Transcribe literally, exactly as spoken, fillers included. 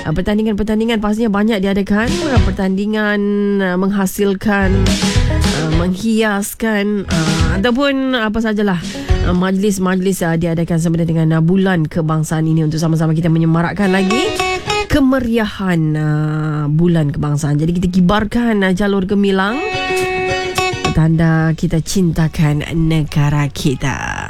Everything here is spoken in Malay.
uh, pertandingan-pertandingan pastinya banyak diadakan, uh, pertandingan uh, menghasilkan, uh, menghiaskan, uh, ataupun apa sajalah, uh, majlis-majlis uh, diadakan sempena dengan uh, bulan kebangsaan ini untuk sama-sama kita menyemarakkan lagi kemeriahan uh, bulan kebangsaan. Jadi kita kibarkan uh, jalur gemilang, tanda kita cintakan negara kita.